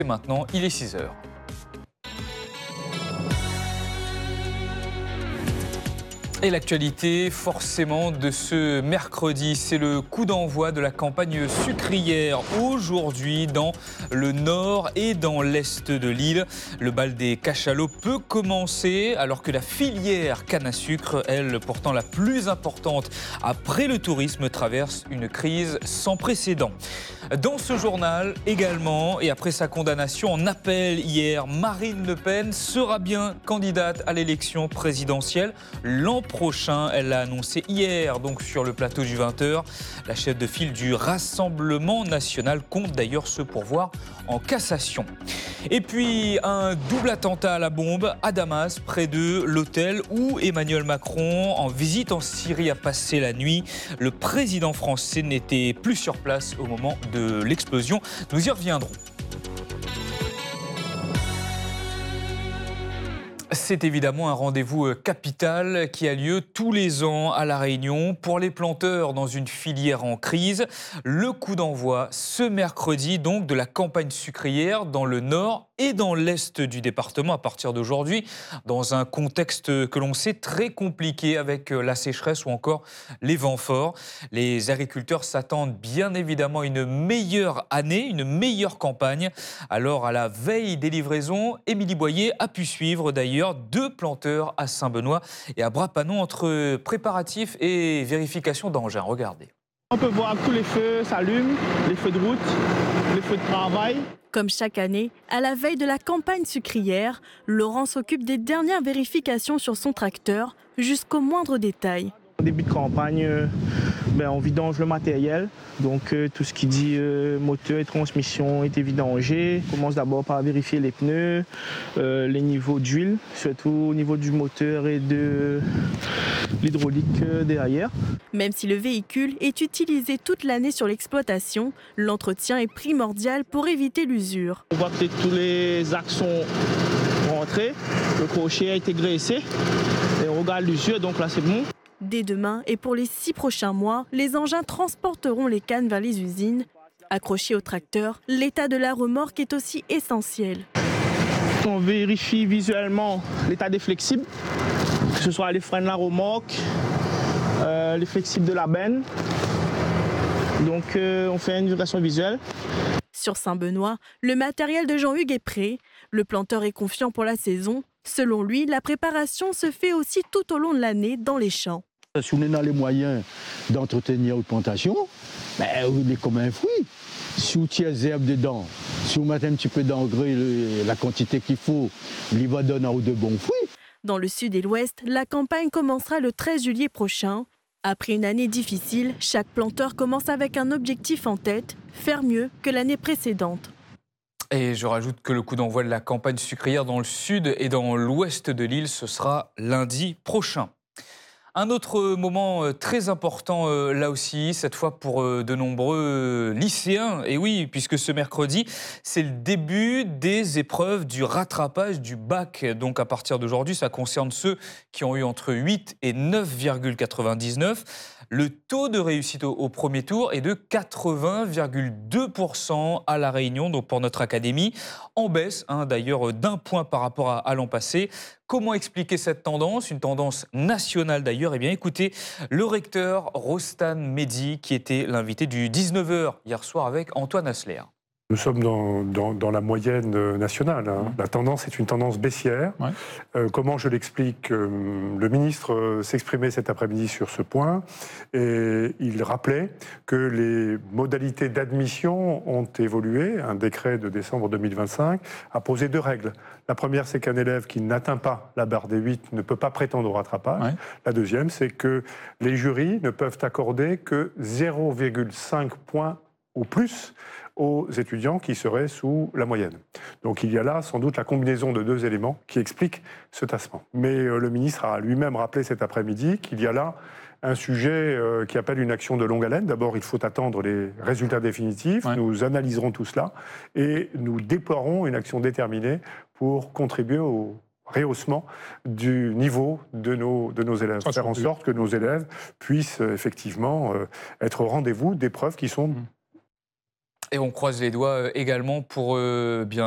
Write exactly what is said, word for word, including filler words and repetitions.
Et maintenant, il est six heures. Et l'actualité, forcément, de ce mercredi, c'est le coup d'envoi de la campagne sucrière. Aujourd'hui, dans le nord et dans l'est de l'île, le bal des cachalots peut commencer, alors que la filière canne à sucre, elle, pourtant la plus importante après le tourisme, traverse une crise sans précédent. Dans ce journal également, et après sa condamnation en appel hier, Marine Le Pen sera bien candidate à l'élection présidentielle l'an prochain. Elle l'a annoncé hier, donc sur le plateau du vingt heures. La chef de file du Rassemblement national compte d'ailleurs se pourvoir en cassation. Et puis un double attentat à la bombe à Damas, près de l'hôtel où Emmanuel Macron, en visite en Syrie, a passé la nuit. Le président français n'était plus sur place au moment de l'explosion. Nous y reviendrons. C'est évidemment un rendez-vous capital qui a lieu tous les ans à La Réunion pour les planteurs dans une filière en crise. Le coup d'envoi ce mercredi donc de la campagne sucrière dans le nord et dans l'est du département à partir d'aujourd'hui, dans un contexte que l'on sait très compliqué avec la sécheresse ou encore les vents forts. Les agriculteurs s'attendent bien évidemment à une meilleure année, une meilleure campagne. Alors à la veille des livraisons, Émilie Boyer a pu suivre d'ailleurs deux planteurs à Saint-Benoît et à Bras-Panon entre préparatifs et vérification d'engins. Regardez. On peut voir que tous les feux s'allument, les feux de route, les feux de travail. Comme chaque année, à la veille de la campagne sucrière, Laurent s'occupe des dernières vérifications sur son tracteur jusqu'au moindre détail. Au début de campagne, euh, ben, on vidange le matériel. Donc euh, tout ce qui dit euh, moteur et transmission est vidangé. On commence d'abord par vérifier les pneus, euh, les niveaux d'huile, surtout au niveau du moteur et de l'hydraulique euh, derrière. Même si le véhicule est utilisé toute l'année sur l'exploitation, l'entretien est primordial pour éviter l'usure. On voit que tous les axes sont rentrés, le crochet a été graissé et on regarde l'usure, donc là c'est bon. Dès demain et pour les six prochains mois, les engins transporteront les cannes vers les usines. Accrochés au tracteur, l'état de la remorque est aussi essentiel. On vérifie visuellement l'état des flexibles, que ce soit les freins de la remorque, euh, les flexibles de la benne. Donc euh, on fait une vérification visuelle. Sur Saint-Benoît, le matériel de Jean-Hugues est prêt. Le planteur est confiant pour la saison. Selon lui, la préparation se fait aussi tout au long de l'année dans les champs. Si on a les moyens d'entretenir une plantation, ben, il est comme un fruit. Si on tire des herbes dedans, si on met un petit peu d'engrais, la quantité qu'il faut, il va donner un ou deux bons fruits. Dans le sud et l'ouest, la campagne commencera le treize juillet prochain. Après une année difficile, chaque planteur commence avec un objectif en tête, faire mieux que l'année précédente. Et je rajoute que le coup d'envoi de la campagne sucrière dans le sud et dans l'ouest de l'île, ce sera lundi prochain. Un autre moment très important là aussi, cette fois pour de nombreux lycéens. Et oui, puisque ce mercredi, c'est le début des épreuves du rattrapage du bac. Donc à partir d'aujourd'hui, ça concerne ceux qui ont eu entre huit et neuf virgule quatre-vingt-dix-neuf. Le taux de réussite au premier tour est de quatre-vingts virgule deux pour cent à La Réunion, donc pour notre académie, en baisse hein, d'ailleurs d'un point par rapport à, à l'an passé. Comment expliquer cette tendance, une tendance nationale d'ailleurs? Eh bien écoutez, le recteur Rostan Mehdi qui était l'invité du dix-neuf heures hier soir avec Antoine Asler. Nous sommes dans, dans, dans la moyenne nationale. Hein. Mmh. La tendance est une tendance baissière. Ouais. Euh, comment je l'explique? euh, Le ministre euh, s'exprimait cet après-midi sur ce point et il rappelait que les modalités d'admission ont évolué. Un décret de décembre deux mille vingt-cinq a posé deux règles. La première, c'est qu'un élève qui n'atteint pas la barre des huit ne peut pas prétendre au rattrapage. Ouais. La deuxième, c'est que les jurys ne peuvent accorder que zéro virgule cinq points au plus aux étudiants qui seraient sous la moyenne. Donc il y a là sans doute la combinaison de deux éléments qui expliquent ce tassement. Mais euh, le ministre a lui-même rappelé cet après-midi qu'il y a là un sujet euh, qui appelle une action de longue haleine. D'abord, il faut attendre les résultats définitifs. Ouais. Nous analyserons tout cela et nous déploierons une action déterminée pour contribuer au rehaussement du niveau de nos, de nos élèves. Ça, faire en sorte que nos élèves puissent euh, effectivement euh, être au rendez-vous d'épreuves qui sont... Et on croise les doigts également pour euh, bien